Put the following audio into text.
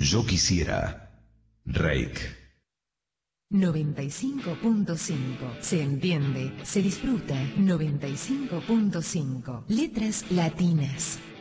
Yo quisiera. Reik. 95.5. Se entiende, se disfruta. 95.5. Letras latinas.